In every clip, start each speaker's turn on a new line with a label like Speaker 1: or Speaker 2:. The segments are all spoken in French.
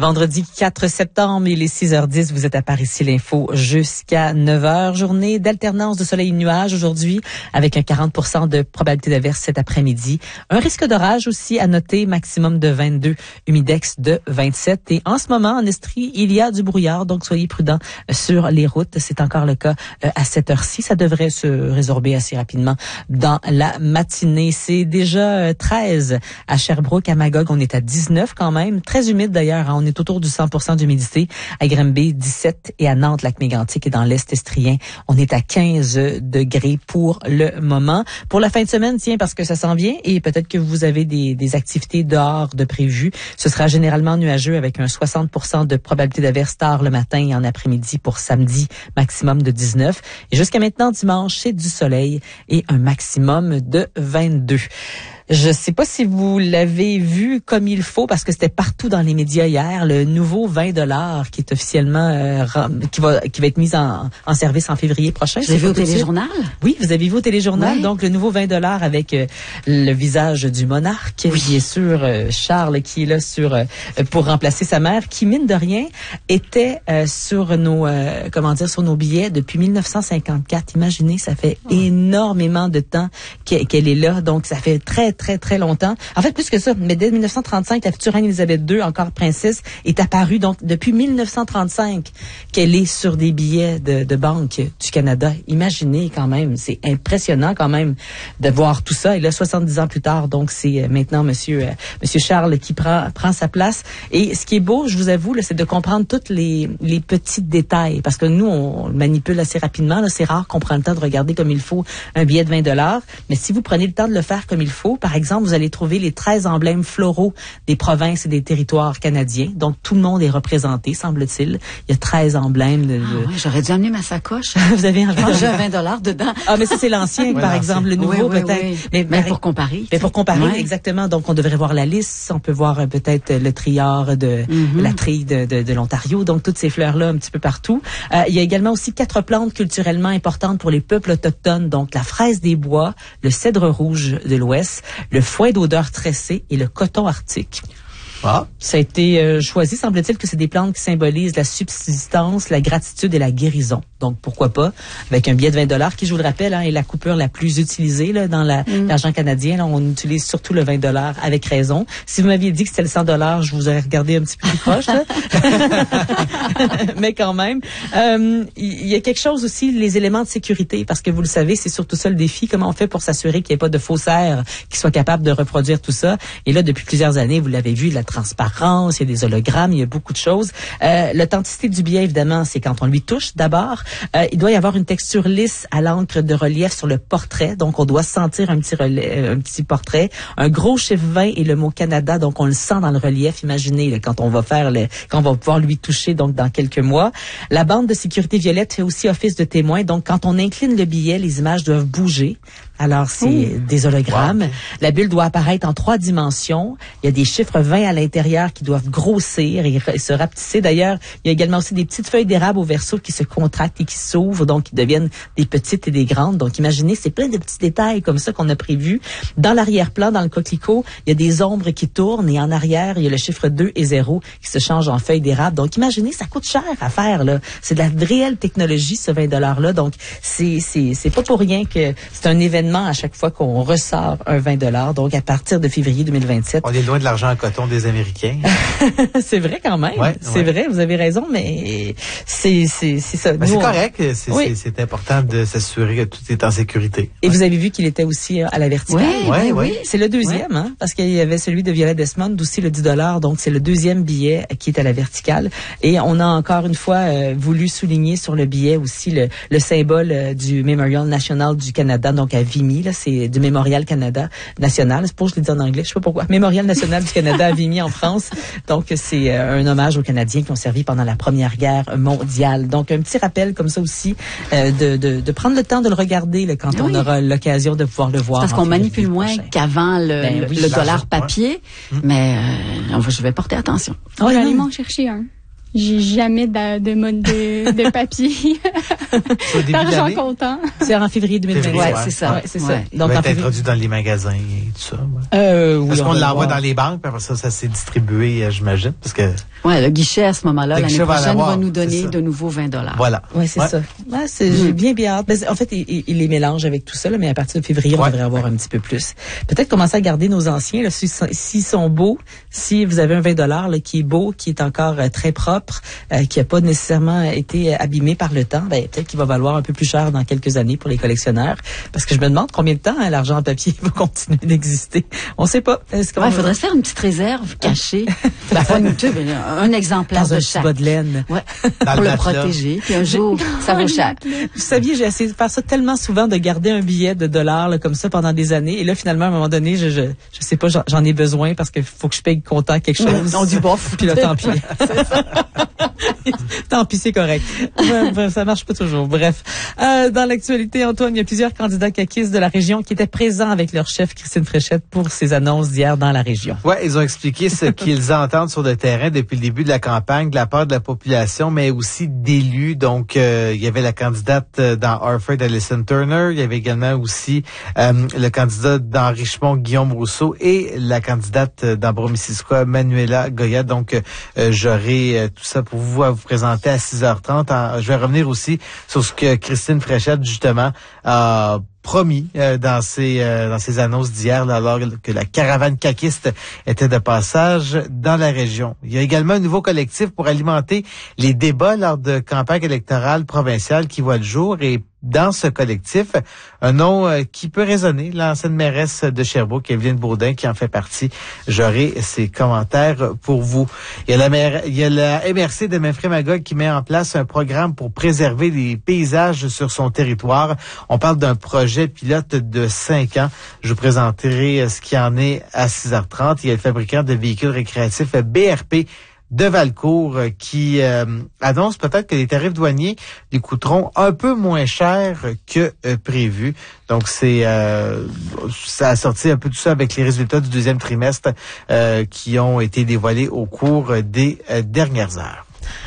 Speaker 1: Vendredi 4 septembre, il est 6h10. Vous êtes à Paris ici l'info jusqu'à 9h. Journée d'alternance de soleil et de nuages aujourd'hui avec un 40% de probabilité d'averse cet après-midi. Un risque d'orage aussi à noter, maximum de 22, humidex de 27. Et en ce moment, en Estrie, il y a du brouillard, donc soyez prudents sur les routes. C'est encore le cas à cette heure-ci. Ça devrait se résorber assez rapidement dans la matinée. C'est déjà 13 à Sherbrooke, à Magog. On est à 19 quand même. Très humide d'ailleurs. On est autour du 100% d'humidité. À Granby, 17 et à Nantes, Lac-Mégantic et dans l'Est estrien, on est à 15 degrés pour le moment. Pour la fin de semaine, tiens, parce que ça s'en vient et peut-être que vous avez des activités dehors de prévues. Ce sera généralement nuageux avec un 60% de probabilité d'averse tard le matin et en après-midi pour samedi, maximum de 19. Et jusqu'à maintenant, dimanche, c'est du soleil et un maximum de 22. Je sais pas si vous l'avez vu comme il faut parce que c'était partout dans les médias hier, le nouveau $20 qui est officiellement qui va être mis en service en février prochain.
Speaker 2: Vous avez vu au téléjournal?
Speaker 1: Oui, vous avez vu au téléjournal.
Speaker 2: Oui.
Speaker 1: Donc le nouveau $20 avec le visage du monarque,
Speaker 2: oui.
Speaker 1: Bien sûr Charles qui est là pour remplacer sa mère, qui mine de rien était sur nos sur nos billets depuis 1954. Imaginez, ça fait énormément de temps qu'elle est là. Donc ça fait très longtemps. En fait, plus que ça, mais dès 1935, la future reine Élisabeth II, encore princesse, est apparue. Donc, depuis 1935, qu'elle est sur des billets de banque du Canada. Imaginez quand même, c'est impressionnant quand même de voir tout ça. Et là, 70 ans plus tard, donc c'est maintenant Monsieur Charles qui prend sa place. Et ce qui est beau, je vous avoue, là, c'est de comprendre tous les petits détails. Parce que nous, on le manipule assez rapidement. Là, c'est rare qu'on prenne le temps de regarder comme il faut un billet de $20. Mais si vous prenez le temps de le faire comme il faut, par exemple, vous allez trouver les 13 emblèmes floraux des provinces et des territoires canadiens. Donc, tout le monde est représenté, semble-t-il. Il y a 13 emblèmes.
Speaker 2: Oui, j'aurais dû amener ma sacoche.
Speaker 1: Vous avez un
Speaker 2: J'ai un $20 dedans.
Speaker 1: Ah, mais ça, c'est l'ancien, par exemple. Le nouveau, peut-être.
Speaker 2: Oui. Mais pour comparer.
Speaker 1: Mais pour comparer, exactement. Donc, on devrait voir la liste. On peut voir peut-être le triard la trille de l'Ontario. Donc, toutes ces fleurs-là un petit peu partout. Il y a également aussi 4 plantes culturellement importantes pour les peuples autochtones. Donc, la fraise des bois, le cèdre rouge de l'Ouest, le foin d'odeur tressée et le coton arctique.
Speaker 3: Ah.
Speaker 1: Ça a été choisi, semble-t-il, que c'est des plantes qui symbolisent la subsistance, la gratitude et la guérison. Donc, pourquoi pas, avec un billet de $20 qui, je vous le rappelle, est la coupure la plus utilisée là, dans l'argent canadien. Là, on utilise surtout le $20 avec raison. Si vous m'aviez dit que c'était le $100, je vous aurais regardé un petit peu plus proche. Là. Mais quand même, il y a quelque chose aussi, les éléments de sécurité, parce que vous le savez, c'est surtout ça le défi. Comment on fait pour s'assurer qu'il n'y ait pas de faussaires qui soient capables de reproduire tout ça? Et là, depuis plusieurs années, vous l'avez vu, la transparence, il y a des hologrammes, il y a beaucoup de choses. L'authenticité du billet, évidemment, c'est quand on lui touche d'abord. Il doit y avoir une texture lisse à l'encre de relief sur le portrait. Donc, on doit sentir un petit portrait. Un gros chiffre 20 et le mot Canada. Donc, on le sent dans le relief. Imaginez là, quand on va pouvoir lui toucher donc dans quelques mois. La bande de sécurité violette fait aussi office de témoin. Donc, quand on incline le billet, les images doivent bouger. Alors, c'est des hologrammes. Wow. La bulle doit apparaître en 3 dimensions. Il y a des chiffres 20 à l'intérieur qui doivent grossir et se rapetisser. D'ailleurs, il y a également aussi des petites feuilles d'érable au verso qui se contractent et qui s'ouvrent, donc qui deviennent des petites et des grandes. Donc, imaginez, c'est plein de petits détails comme ça qu'on a prévus. Dans l'arrière-plan, dans le coquelicot, il y a des ombres qui tournent et en arrière, il y a le chiffre 2 et 0 qui se changent en feuilles d'érable. Donc, imaginez, ça coûte cher à faire, là. C'est de la réelle technologie, ce $20-là. Donc, c'est pas pour rien que c'est un événement à chaque fois qu'on ressort un $20. Donc, à partir de février 2027.
Speaker 3: On est loin de l'argent en coton des Américains.
Speaker 1: C'est vrai quand même. Ouais, c'est vrai, vous avez raison, mais c'est ça.
Speaker 3: Ben, c'est correct. C'est important de s'assurer que tout est en sécurité.
Speaker 1: Et vous avez vu qu'il était aussi à la verticale.
Speaker 3: Oui.
Speaker 1: C'est le deuxième, hein, parce qu'il y avait celui de Violet Desmond, aussi le $10. Donc, c'est le deuxième billet qui est à la verticale. Et on a encore une fois voulu souligner sur le billet aussi le symbole du Mémorial national du Canada, donc à Vimy. Là, c'est du Mémorial Canada national. C'est pour je l'ai dit en anglais, je sais pas pourquoi. Mémorial national du Canada à Vimy en France. Donc, c'est un hommage aux Canadiens qui ont servi pendant la Première Guerre mondiale. Donc, un petit rappel comme ça aussi de prendre le temps de le regarder là, quand on aura l'occasion de pouvoir le voir.
Speaker 2: Parce qu'on manipule moins qu'avant le dollar papier, mais je vais porter attention.
Speaker 4: Je vais aller m'en chercher un. J'ai jamais de mode de papier. L'argent comptant.
Speaker 1: C'est en février 2020.
Speaker 2: Ouais, c'est ça.
Speaker 1: Ouais, c'est ça.
Speaker 3: Donc, il va être introduit dans les magasins et tout ça.
Speaker 1: Oui,
Speaker 3: parce qu'on l'envoie dans les banques, puis après ça s'est distribué, j'imagine, parce que...
Speaker 2: Ouais, le guichet à ce moment-là, l'année prochaine, va nous donner de nouveau $20.
Speaker 3: Voilà.
Speaker 1: Ouais, c'est ça. Ouais, j'ai bien hâte. En fait, il les mélange avec tout ça, là, mais à partir de février, on devrait avoir un petit peu plus. Peut-être commencer à garder nos anciens, là, s'ils sont beaux, si vous avez un $20 là, qui est beau, qui est encore très propre, qui a pas nécessairement été abîmé par le temps, peut-être qu'il va valoir un peu plus cher dans quelques années pour les collectionneurs. Parce que je me demande combien de temps l'argent en papier va continuer d'exister. On sait pas.
Speaker 2: Il faudrait se faire une petite réserve cachée. Un exemplaire
Speaker 1: dans
Speaker 2: de
Speaker 1: un
Speaker 2: chaque.
Speaker 1: bas de laine.
Speaker 2: Ouais. Pour le protéger. Puis un jour, ça vaut cher.
Speaker 1: Vous saviez, j'ai essayé de faire ça tellement souvent, de garder un billet de $, là, comme ça pendant des années. Et là, finalement, à un moment donné, je sais pas, j'en ai besoin parce qu'il faut que je paye comptant quelque chose.
Speaker 2: On dit bof.
Speaker 1: Puis là, tant pis. Tant pis, c'est correct. Ça marche pas toujours. Bref. Dans l'actualité, Antoine, il y a plusieurs candidats caquistes de la région qui étaient présents avec leur chef, Christine Fréchette, pour ces annonces d'hier dans la région.
Speaker 3: Ouais, ils ont expliqué ce qu'ils entendent sur le terrain depuis le début de la campagne, de la part de la population, mais aussi d'élus. Donc, il y avait la candidate dans Harford, Alison Turner. Il y avait également aussi le candidat dans Richmond, Guillaume Rousseau, et la candidate dans Brome-Missisquoi, Manuela Goya. Donc, j'aurai tout ça pour vous à vous présenter à 6h30. Je vais revenir aussi sur ce que Christine Fréchette, justement, a promis dans ses annonces d'hier, alors que la caravane caquiste était de passage dans la région. Il y a également un nouveau collectif pour alimenter les débats lors de campagnes électorales provinciales qui voit le jour, et dans ce collectif, un nom qui peut résonner, l'ancienne mairesse de Sherbrooke, Evelyne Baudin, qui en fait partie. J'aurai ses commentaires pour vous. Il y a la MRC de Memphremagog qui met en place un programme pour préserver les paysages sur son territoire. On parle d'un projet pilote de 5 ans. Je vous présenterai ce qui en est à 6h30. Il y a le fabricant de véhicules récréatifs BRP de Valcourt qui annonce peut-être que les tarifs douaniers les coûteront un peu moins cher que prévu. Donc ça a sorti un peu tout ça avec les résultats du deuxième trimestre qui ont été dévoilés au cours des dernières heures.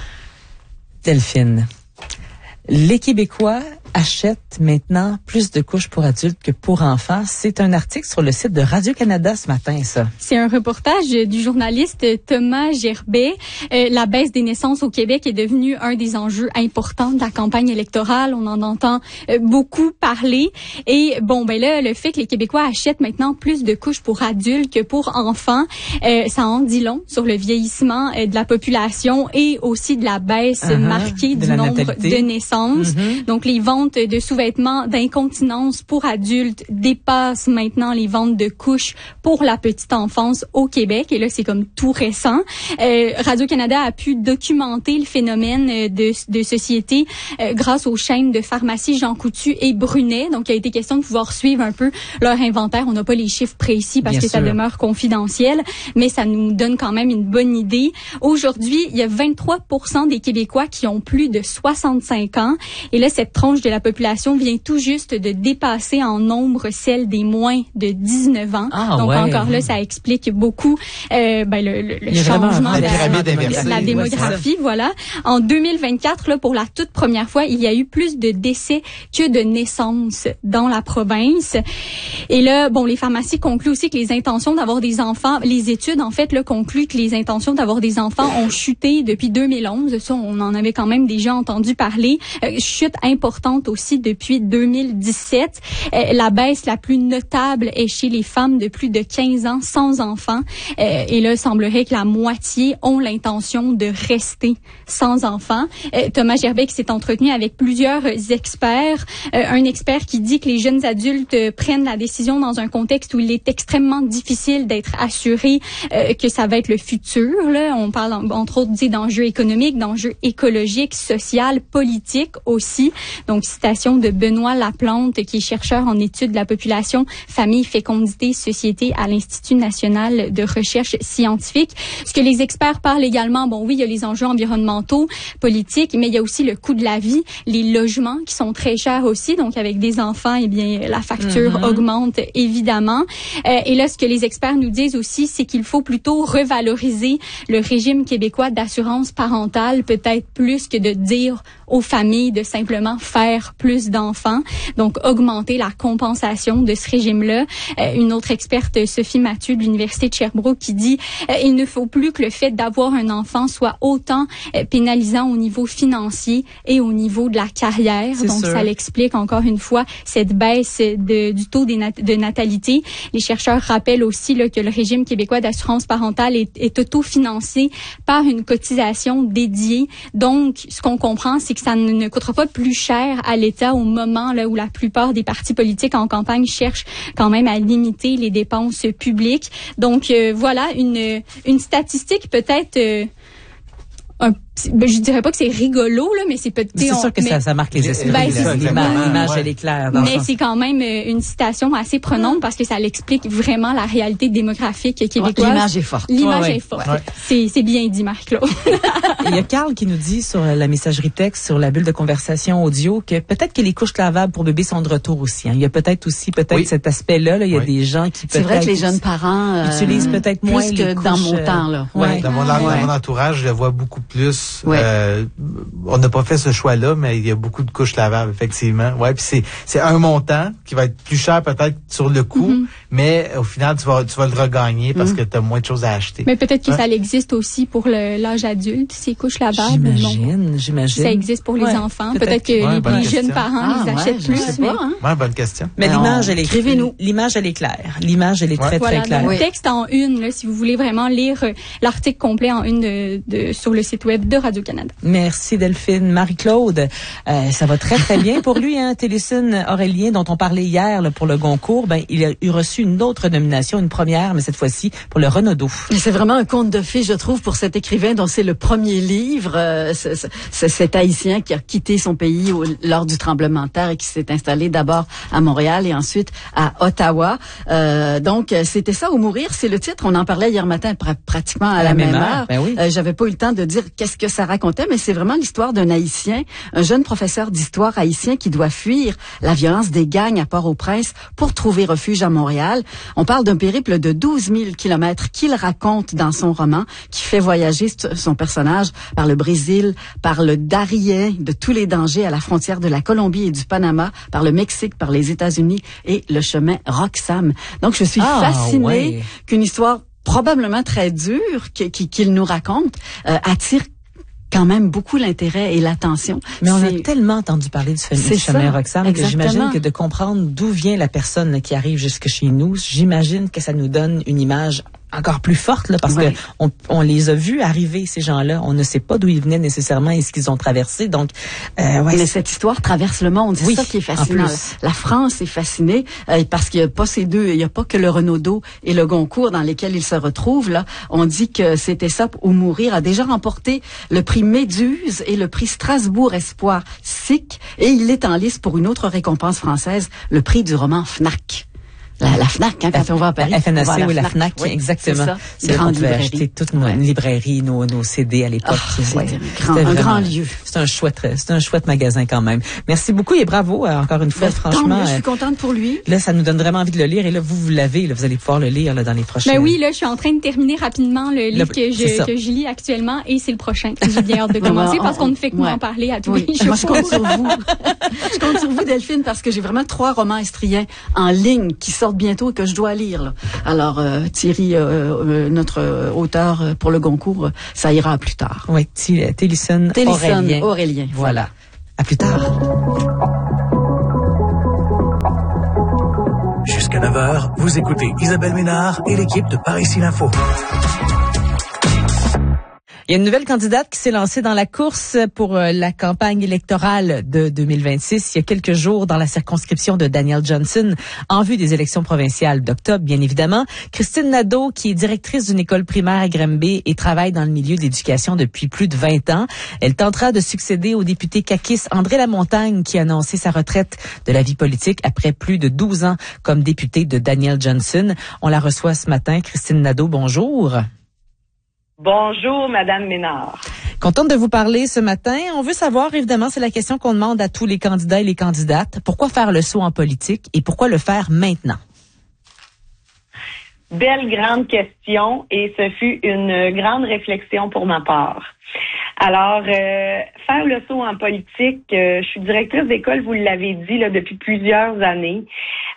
Speaker 1: Delphine, les Québécois achètent maintenant plus de couches pour adultes que pour enfants. C'est un article sur le site de Radio-Canada ce matin, ça.
Speaker 4: C'est un reportage du journaliste Thomas Gerbet. La baisse des naissances au Québec est devenue un des enjeux importants de la campagne électorale. On en entend beaucoup parler. Et là, le fait que les Québécois achètent maintenant plus de couches pour adultes que pour enfants, ça en dit long sur le vieillissement de la population et aussi de la baisse marquée du nombre de naissances. Donc, les ventes de sous-vêtements d'incontinence pour adultes dépassent maintenant les ventes de couches pour la petite enfance au Québec. Et là, c'est comme tout récent. Radio-Canada a pu documenter le phénomène de société grâce aux chaînes de pharmacie Jean Coutu et Brunet. Donc, il a été question de pouvoir suivre un peu leur inventaire. On n'a pas les chiffres précis parce que ça demeure confidentiel, mais ça nous donne quand même une bonne idée. Aujourd'hui, il y a 23% des Québécois qui ont plus de 65 ans. Et là, cette tranche de la population vient tout juste de dépasser en nombre celle des moins de 19 ans. Donc encore là, ça explique beaucoup le changement de la démographie. Voilà. En 2024, là, pour la toute première fois, il y a eu plus de décès que de naissances dans la province. Et là, les pharmacies concluent aussi que les intentions d'avoir des enfants, les études en fait là concluent que les intentions d'avoir des enfants ont chuté depuis 2011. Ça, on en avait quand même déjà entendu parler. Chute importante aussi depuis 2017. La baisse la plus notable est chez les femmes de plus de 15 ans sans enfants. Et là, il semblerait que la moitié ont l'intention de rester sans enfants. Thomas Gerbet s'est entretenu avec plusieurs experts. Un expert qui dit que les jeunes adultes prennent la décision dans un contexte où il est extrêmement difficile d'être assuré que ça va être le futur. Là, on parle entre autres d'enjeux économiques, d'enjeux écologiques, sociaux, politiques aussi. Donc Donc, citation de Benoît Laplante, qui est chercheur en études de la population, famille, fécondité, société à l'Institut national de recherche scientifique. Ce que les experts parlent également, bon oui, il y a les enjeux environnementaux, politiques, mais il y a aussi le coût de la vie, les logements qui sont très chers aussi. Donc, avec des enfants, eh bien, la facture augmente évidemment. Et là, ce que les experts nous disent aussi, c'est qu'il faut plutôt revaloriser le régime québécois d'assurance parentale, peut-être plus que de dire aux familles de simplement faire plus d'enfants. Donc, augmenter la compensation de ce régime-là. Une autre experte, Sophie Mathieu de l'Université de Sherbrooke, qui dit il ne faut plus que le fait d'avoir un enfant soit autant pénalisant au niveau financier et au niveau de la carrière. Donc, sûr. Ça l'explique encore une fois cette baisse du taux de natalité. Les chercheurs rappellent aussi là, que le régime québécois d'assurance parentale est autofinancé par une cotisation dédiée. Donc, ce qu'on comprend, c'est que ça ne coûtera pas plus cher à l'État au moment là où la plupart des partis politiques en campagne cherchent quand même à limiter les dépenses publiques. Donc, voilà une statistique peut-être je dirais pas que c'est rigolo là, mais c'est peut-être.
Speaker 1: C'est sûr que ça marque les esprits. L'image elle est claire.
Speaker 4: Mais c'est quand même une citation assez prenante parce que ça l'explique vraiment la réalité démographique québécoise.
Speaker 2: L'image est forte.
Speaker 4: L'image est forte. Ouais. C'est bien dit, Marc-Claude.
Speaker 1: Il y a Carl qui nous dit sur la messagerie texte, sur la bulle de conversation audio, que peut-être que les couches lavables pour bébés sont de retour aussi. Hein. Il y a peut-être aussi cet aspect-là. Là. Il y a des gens qui
Speaker 2: c'est vrai que les jeunes parents
Speaker 1: utilisent peut-être moins
Speaker 2: plus que dans mon temps là.
Speaker 3: Dans mon entourage, je le vois beaucoup plus. On n'a pas fait ce choix-là, mais il y a beaucoup de couches lavables, effectivement. Ouais, puis c'est un montant qui va être plus cher peut-être sur le coup, mais au final, tu vas le regagner parce que tu as moins de choses à acheter.
Speaker 4: Mais peut-être que ça existe aussi pour l'âge adulte, ces couches lavables.
Speaker 1: J'imagine.
Speaker 4: Ça existe pour les enfants. Peut-être que les jeunes parents les achètent plus.
Speaker 3: Bonne question.
Speaker 1: Mais l'image, elle est l'image, elle est claire. L'image, elle est très, très claire.
Speaker 4: Dans le texte en une, là, si vous voulez vraiment lire l'article complet en une sur le site web de Radio-Canada.
Speaker 1: Merci Delphine. Marie-Claude, ça va très très bien pour lui. Télésine Aurélien, dont on parlait hier là, pour le Goncourt, il a eu reçu une autre nomination, une première, mais cette fois-ci pour le Renaudot.
Speaker 2: C'est vraiment un conte de fées, je trouve, pour cet écrivain dont c'est le premier livre. C'est cet Haïtien qui a quitté son pays lors du tremblement de terre et qui s'est installé d'abord à Montréal et ensuite à Ottawa. Donc, c'était ça, ou mourir, c'est le titre. On en parlait hier matin pratiquement à la même heure.
Speaker 1: Ben oui.
Speaker 2: J'avais pas eu le temps de dire qu'est-ce que ça racontait, mais c'est vraiment l'histoire d'un Haïtien, un jeune professeur d'histoire haïtien qui doit fuir la violence des gangs à Port-au-Prince pour trouver refuge à Montréal. On parle d'un périple de 12 000 kilomètres qu'il raconte dans son roman, qui fait voyager son personnage par le Brésil, par le Darien, de tous les dangers à la frontière de la Colombie et du Panama, par le Mexique, par les États-Unis et le chemin Roxham. Donc, je suis fascinée qu'une histoire probablement très dure qu'il nous raconte attire quand même beaucoup l'intérêt et l'attention.
Speaker 1: Mais on a tellement entendu parler du chemin Roxham que j'imagine que de comprendre d'où vient la personne qui arrive jusque chez nous, j'imagine que ça nous donne une image encore plus forte là, parce que on les a vus arriver, ces gens-là. On ne sait pas d'où ils venaient nécessairement et ce qu'ils ont traversé. Donc,
Speaker 2: mais cette histoire traverse le monde. C'est ça qui est fascinant. La France est fascinée parce qu'il n'y a pas ces deux. Il n'y a pas que le Renaudot et le Goncourt dans lesquels ils se retrouvent. Là, on dit que c'était ça ou mourir a déjà remporté le prix Méduse et le prix Strasbourg Espoir SIC et il est en lice pour une autre récompense française, le prix du roman Fnac. La Fnac, quand on va à Paris.
Speaker 1: FNAC ou la Fnac, exactement. C'est là qu'on pouvait acheter toute une librairie, nos CD à l'époque.
Speaker 2: Un grand lieu.
Speaker 1: C'est un chouette magasin quand même. Merci beaucoup et bravo encore une fois, franchement.
Speaker 2: Je suis contente pour lui.
Speaker 1: Là, ça nous donne vraiment envie de le lire et là, vous l'avez, là, vous allez pouvoir le lire là, dans les prochains.
Speaker 4: Ben oui, là, je suis en train de terminer rapidement le livre que je lis actuellement et c'est le prochain que j'ai bien hâte de commencer parce qu'on ne fait que m'en parler à tous les jours.
Speaker 2: Moi, je compte sur vous. Je compte sur vous, Delphine, parce que j'ai vraiment 3 romans estriens en ligne qui sortent bientôt et que je dois lire. Là. Alors, Thierry, notre auteur pour le Goncourt, ça ira plus tard.
Speaker 1: Oui, Télésine
Speaker 2: Aurélien.
Speaker 1: Voilà. À plus tard.
Speaker 5: Jusqu'à 9h, vous écoutez Isabelle Ménard et l'équipe de Par ici l'info.
Speaker 1: Il y a une nouvelle candidate qui s'est lancée dans la course pour la campagne électorale de 2026. Il y a quelques jours dans la circonscription de Daniel Johnson, en vue des élections provinciales d'octobre, bien évidemment. Christine Nadeau, qui est directrice d'une école primaire à Granby et travaille dans le milieu de l'éducation depuis plus de 20 ans. Elle tentera de succéder au député caquiste André Lamontagne, qui a annoncé sa retraite de la vie politique après plus de 12 ans comme député de Daniel Johnson. On la reçoit ce matin. Christine Nadeau, bonjour.
Speaker 5: Bonjour, Madame Ménard.
Speaker 1: Contente de vous parler ce matin. On veut savoir, évidemment, c'est la question qu'on demande à tous les candidats et les candidates. Pourquoi faire le saut en politique et pourquoi le faire maintenant?
Speaker 5: Belle grande question et ce fut une grande réflexion pour ma part. Alors, faire le saut en politique, je suis directrice d'école, vous l'avez dit, là, depuis plusieurs années.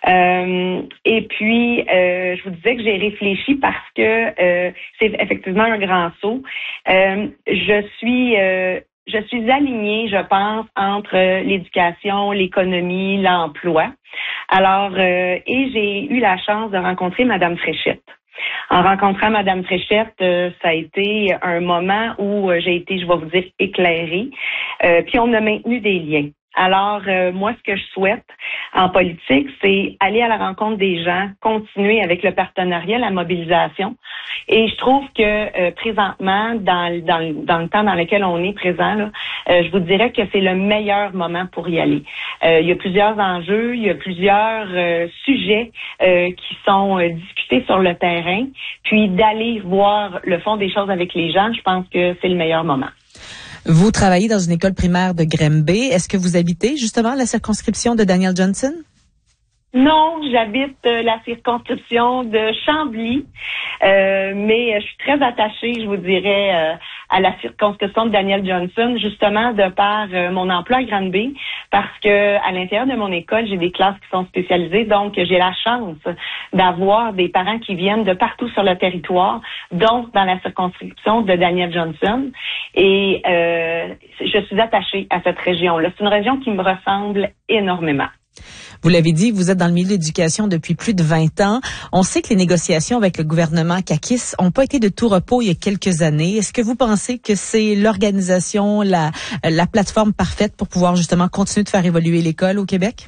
Speaker 5: Et puis, je vous disais que j'ai réfléchi parce que c'est effectivement un grand saut. Je suis alignée, je pense, entre l'éducation, l'économie, l'emploi. Alors, et j'ai eu la chance de rencontrer Madame Fréchette. En rencontrant Madame Fréchette, ça a été un moment où j'ai été, je vais vous dire, éclairée. Puis on a maintenu des liens. Alors, moi, ce que je souhaite en politique, c'est aller à la rencontre des gens, continuer avec le partenariat, la mobilisation. Et je trouve que présentement, dans le temps dans lequel on est présent, là, je vous dirais que c'est le meilleur moment pour y aller. Il y a plusieurs enjeux, il y a plusieurs sujets qui sont discutés sur le terrain. Puis d'aller voir le fond des choses avec les gens, je pense que c'est le meilleur moment.
Speaker 1: Vous travaillez dans une école primaire de Granby. Est-ce que vous habitez justement la circonscription de Daniel Johnson?
Speaker 5: Non, j'habite la circonscription de Chambly, mais je suis très attachée, je vous dirais, à la circonscription de Daniel Johnson, justement de par mon emploi à Granby, parce que à l'intérieur de mon école, j'ai des classes qui sont spécialisées, donc j'ai la chance d'avoir des parents qui viennent de partout sur le territoire, donc dans la circonscription de Daniel Johnson, et je suis attachée à cette région-là. C'est une région qui me ressemble énormément.
Speaker 1: Vous l'avez dit, vous êtes dans le milieu de l'éducation depuis plus de 20 ans. On sait que les négociations avec le gouvernement caquiste n'ont pas été de tout repos il y a quelques années. Est-ce que vous pensez que c'est l'organisation, la plateforme parfaite pour pouvoir justement continuer de faire évoluer l'école au Québec?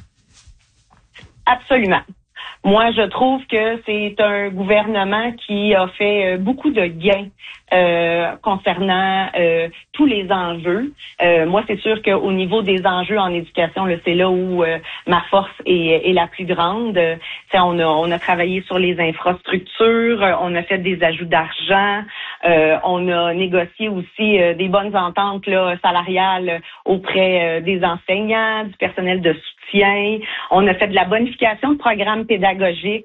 Speaker 5: Absolument. Moi, je trouve que c'est un gouvernement qui a fait beaucoup de gains concernant tous les enjeux. Moi, c'est sûr qu'au niveau des enjeux en éducation, là, c'est là où ma force est la plus grande. On a travaillé sur les infrastructures, on a fait des ajouts d'argent, on a négocié aussi des bonnes ententes là, salariales auprès des enseignants, du personnel de soutien. On a fait de la bonification de programmes pédagogiques.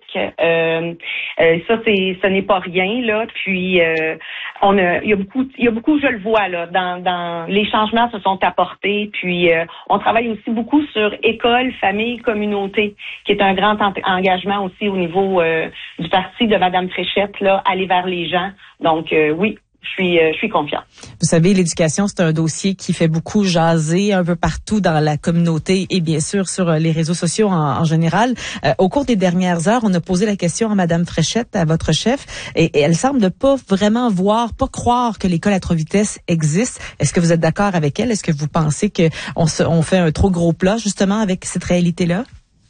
Speaker 5: Ce n'est pas rien là. Puis il y a beaucoup, je le vois là, dans les changements se sont apportés. Puis on travaille aussi beaucoup sur école, famille, communauté, qui est un grand engagement aussi au niveau du parti de Madame Fréchette là, aller vers les gens. Donc oui. Je suis confiante.
Speaker 1: Vous savez, l'éducation, c'est un dossier qui fait beaucoup jaser un peu partout dans la communauté et bien sûr sur les réseaux sociaux en général. Au cours des dernières heures, on a posé la question à Madame Fréchette, à votre chef, et elle semble ne pas vraiment pas croire que l'école à 3 vitesses existe. Est-ce que vous êtes d'accord avec elle? Est-ce que vous pensez qu'on fait un trop gros plat justement avec cette réalité-là?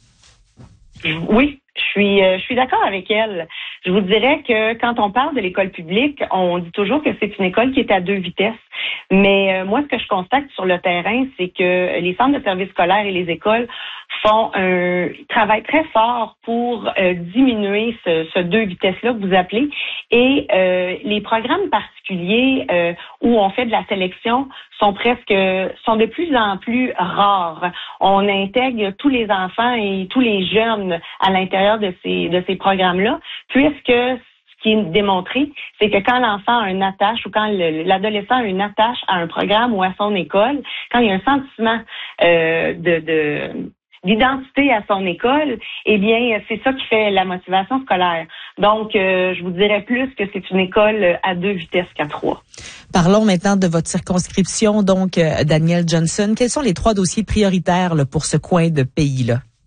Speaker 5: Oui. Je suis d'accord avec elle. Je vous dirais que quand on parle de l'école publique, on dit toujours que c'est une école qui est à 2 vitesses. Mais moi, ce que je constate sur le terrain, c'est que les centres de services scolaires et les écoles travaillent très fort pour diminuer ce 2 vitesses-là que vous appelez. Et les programmes particuliers où on fait de la sélection sont de plus en plus rares. On intègre tous les enfants et tous les jeunes à l'intérieur de ces programmes-là, puisque ce qui est démontré, c'est que quand l'enfant a une attache ou quand l'adolescent a une attache à un programme ou à son école, quand il y a un sentiment d'identité à son école, eh bien, c'est ça qui fait la motivation scolaire. Donc, je vous dirais plus que c'est une école à 2 vitesses qu'à 3.
Speaker 1: Parlons maintenant de votre circonscription, donc Daniel Johnson. Quels sont les 3 dossiers prioritaires là, pour ce coin de pays-là?